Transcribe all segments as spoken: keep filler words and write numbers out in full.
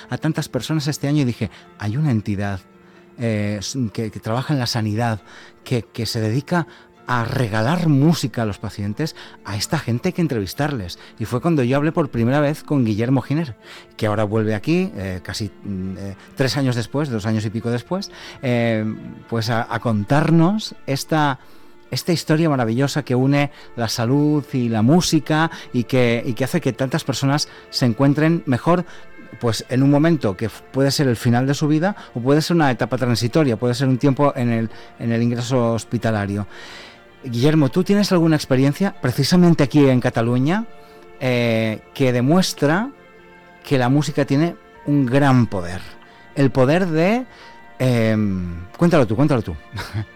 a tantas personas este año y dije, hay una entidad eh, que, que trabaja en la sanidad, que, que se dedica a regalar música a los pacientes. A esta gente hay que entrevistarles. Y fue cuando yo hablé por primera vez con Guillermo Giner, que ahora vuelve aquí, eh, casi eh, tres años después, dos años y pico después, eh, pues a, a contarnos esta... esta historia maravillosa que une la salud y la música y que, y que hace que tantas personas se encuentren mejor, pues en un momento que puede ser el final de su vida o puede ser una etapa transitoria, puede ser un tiempo en el, en el ingreso hospitalario. Guillermo, ¿tú tienes alguna experiencia precisamente aquí en Cataluña eh, que demuestra que la música tiene un gran poder? El poder de... Eh, cuéntalo tú, cuéntalo tú.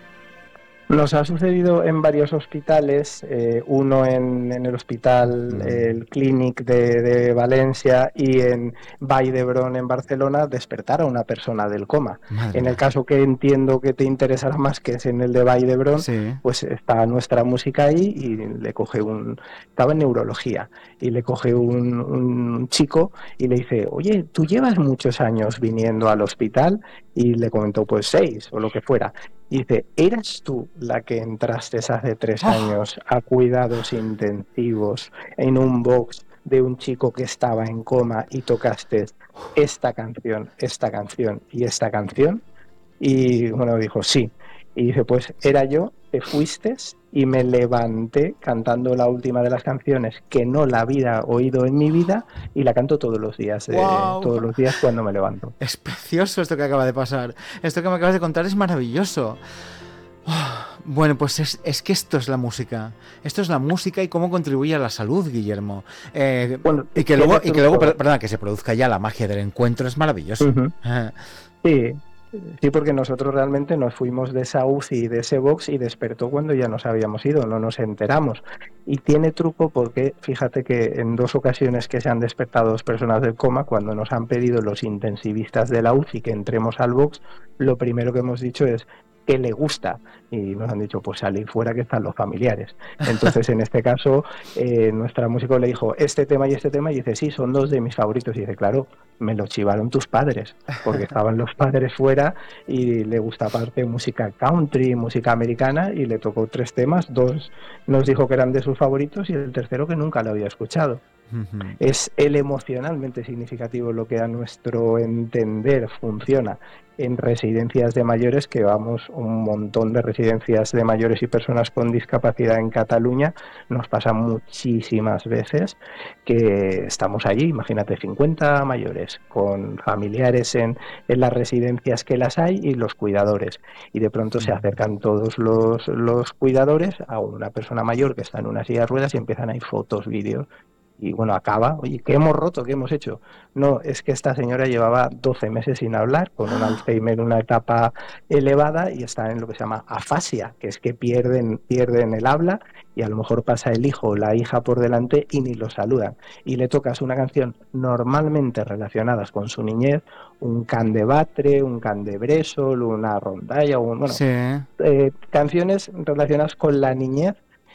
Nos ha sucedido en varios hospitales, eh, uno en, en el hospital, el Clínic de, de Valencia, y en Vall d'Hebron en Barcelona, despertar a una persona del coma. Madre en el caso que entiendo que te interesará más, que es en el de Vall d'Hebron, sí. Pues está nuestra música ahí y le coge un... Estaba en neurología y le coge un, un chico y le dice, oye, ¿tú llevas muchos años viniendo al hospital? Y le comentó, pues seis o lo que fuera. Y dice, ¿eras tú la que entraste hace tres oh. años a cuidados intensivos en un box de un chico que estaba en coma y tocaste esta canción, esta canción y esta canción? Y bueno, dijo, sí. Y dice, pues era yo, te fuiste y me levanté cantando la última de las canciones que no la había oído en mi vida y la canto todos los días, eh, wow. todos los días cuando me levanto. Es precioso esto que acaba de pasar. Esto que me acabas de contar es maravilloso. Oh, bueno, pues es, es que esto es la música. Esto es la música y cómo contribuye a la salud, Guillermo. Eh, bueno, y que luego, y que luego perdona, que se produzca ya la magia del encuentro es maravilloso. Uh-huh. Sí. Sí, porque nosotros realmente nos fuimos de esa U C I, de ese box, y despertó cuando ya nos habíamos ido, no nos enteramos. Y tiene truco porque, fíjate que en dos ocasiones que se han despertado dos personas del coma, cuando nos han pedido los intensivistas de la U C I que entremos al box, lo primero que hemos dicho es que le gusta, y nos han dicho, pues salid fuera que están los familiares. Entonces, en este caso, eh, nuestra músico le dijo, este tema y este tema, y dice, sí, son dos de mis favoritos, y dice, claro, me lo chivaron tus padres, porque estaban los padres fuera, y le gusta aparte música country, música americana, y le tocó tres temas, dos nos dijo que eran de sus favoritos, y el tercero que nunca lo había escuchado. Uh-huh. Es el emocionalmente significativo lo que a nuestro entender funciona en residencias de mayores, que vamos un montón de residencias de mayores y personas con discapacidad en Cataluña. Nos pasa muchísimas veces que estamos allí, imagínate, cincuenta mayores con familiares en, en las residencias que las hay y los cuidadores, y de pronto se acercan todos los, los cuidadores a una persona mayor que está en una silla de ruedas y empiezan ahí fotos, vídeos. Y bueno, acaba, oye, ¿qué hemos roto? ¿Qué hemos hecho? No, es que esta señora llevaba doce meses sin hablar, con un Alzheimer en una etapa elevada, y está en lo que se llama afasia, que es que pierden, pierden el habla, y a lo mejor pasa el hijo o la hija por delante y ni lo saludan. Y le tocas una canción normalmente relacionadas con su niñez, un can de batre, un can de bressol, una rondalla, un, bueno, sí. eh, canciones relacionadas con la niñez,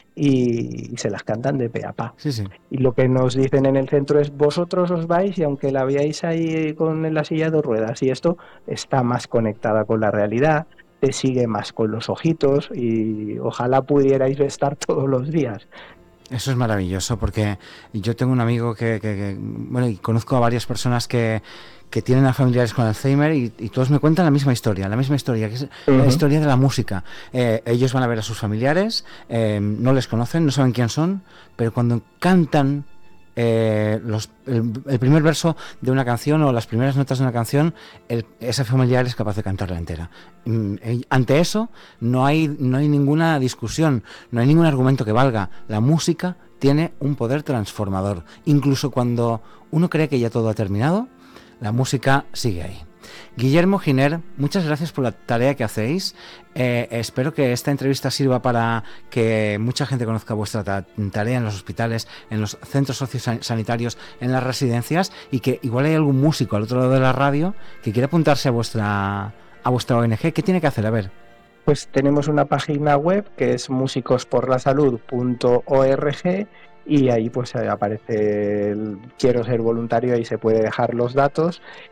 y se las cantan de pe a pa. Sí, sí. Y lo que nos dicen en el centro es, vosotros os vais y aunque la veáis ahí con la silla de ruedas y esto, está más conectada con la realidad, te sigue más con los ojitos, y ojalá pudierais estar todos los días. Eso es maravilloso, porque yo tengo un amigo que, que, que bueno, y conozco a varias personas que que tienen a familiares con Alzheimer, y, y todos me cuentan la misma historia, la misma historia, que es uh-huh. la historia de la música. Eh, ellos van a ver a sus familiares, eh, no les conocen, no saben quién son, pero cuando cantan eh, los, el, el primer verso de una canción o las primeras notas de una canción, el, ese familiar es capaz de cantarla entera. Y ante eso no hay, no hay ninguna discusión, no hay ningún argumento que valga. La música tiene un poder transformador. Incluso cuando uno cree que ya todo ha terminado, la música sigue ahí. Guillermo Giner, muchas gracias por la tarea que hacéis. Eh, espero que esta entrevista sirva para que mucha gente conozca vuestra ta- tarea en los hospitales, en los centros sociosanitarios, en las residencias, y que igual hay algún músico al otro lado de la radio que quiera apuntarse a vuestra, a vuestra O N G. ¿Qué tiene que hacer? A ver. Pues tenemos una página web que es músicos por la salud punto org, y ahí pues aparece el quiero ser voluntario, y se puede dejar los datos,